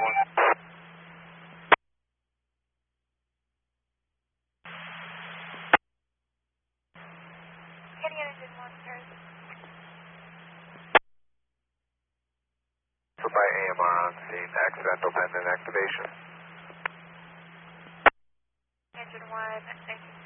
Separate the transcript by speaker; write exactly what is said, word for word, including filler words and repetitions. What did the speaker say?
Speaker 1: one.
Speaker 2: Kenny Engine one, sir.
Speaker 1: So by A M R on scene, accidental pendant activation.
Speaker 2: Engine one, nineteen